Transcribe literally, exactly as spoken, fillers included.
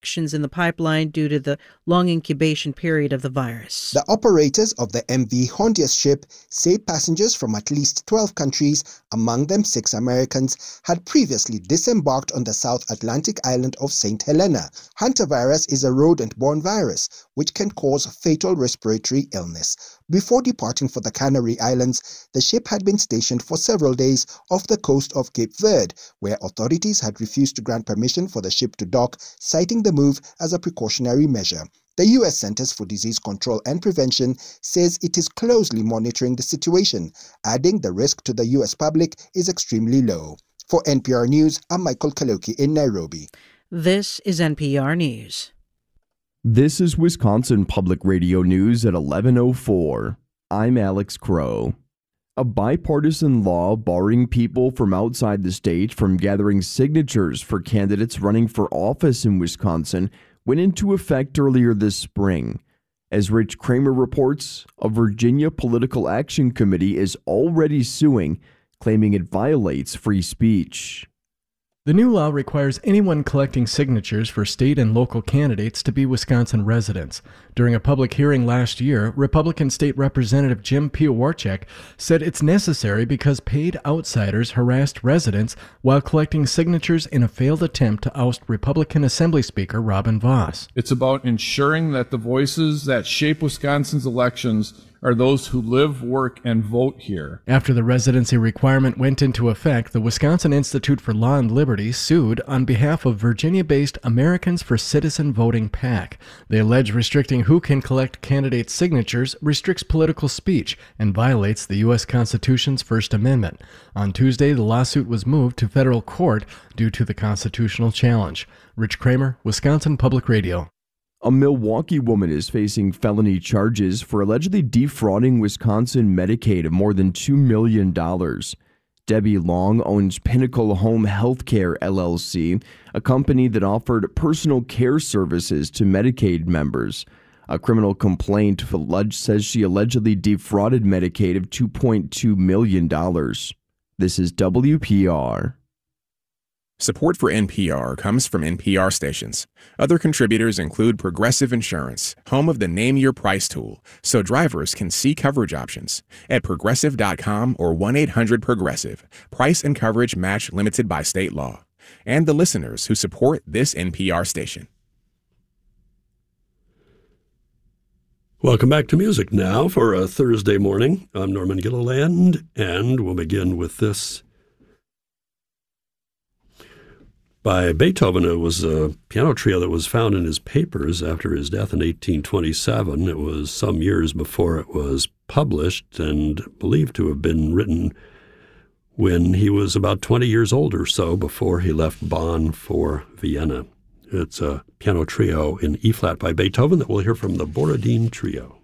infections in the pipeline due to the long incubation period of the virus. The operators of the M V Hondias ship say passengers from at least twelve countries, among them six Americans, had previously disembarked on the South Atlantic island of Saint Helena. Hantavirus is a rodent-borne virus which can cause fatal respiratory illness. Before departing for the Canary Islands, the ship had been stationed for several days off the coast of Cape Verde, where authorities had refused to grant permission for the ship to dock, citing the move as a precautionary measure. The U S Centers for Disease Control and Prevention says it is closely monitoring the situation, adding the risk to the U S public is extremely low. For N P R News, I'm Michael Kaloki in Nairobi. This is N P R News. This is Wisconsin Public Radio News at eleven oh four. I'm Alex Crow. A bipartisan law barring people from outside the state from gathering signatures for candidates running for office in Wisconsin went into effect earlier this spring. As Rich Kramer reports, a Virginia Political Action Committee is already suing, claiming it violates free speech. The new law requires anyone collecting signatures for state and local candidates to be Wisconsin residents. During a public hearing last year, Republican State Representative Jim Piowarchek said it's necessary because paid outsiders harassed residents while collecting signatures in a failed attempt to oust Republican Assembly Speaker Robin Vos. It's about ensuring that the voices that shape Wisconsin's elections are those who live, work, and vote here. After the residency requirement went into effect, the Wisconsin Institute for Law and Liberty sued on behalf of Virginia-based Americans for Citizen Voting PAC. They allege restricting who can collect candidates' signatures restricts political speech and violates the U S Constitution's First Amendment. On Tuesday, the lawsuit was moved to federal court due to the constitutional challenge. Rich Kramer, Wisconsin Public Radio. A Milwaukee woman is facing felony charges for allegedly defrauding Wisconsin Medicaid of more than two million dollars. Debbie Long owns Pinnacle Home Healthcare, L L C, a company that offered personal care services to Medicaid members. A criminal complaint says she allegedly defrauded Medicaid of two point two million dollars. This is W P R. Support for N P R comes from N P R stations. Other contributors include Progressive Insurance, home of the Name Your Price tool, so drivers can see coverage options at progressive dot com or one eight hundred progressive. Price and coverage match limited by state law. And the listeners who support this N P R station. Welcome back to Music Now for a Thursday morning. I'm Norman Gilliland, and we'll begin with this. By Beethoven. It was a piano trio that was found in his papers after his death in eighteen twenty-seven. It was some years before it was published and believed to have been written when he was about twenty years old or so, before he left Bonn for Vienna. It's a piano trio in E-flat by Beethoven that we'll hear from the Borodin Trio.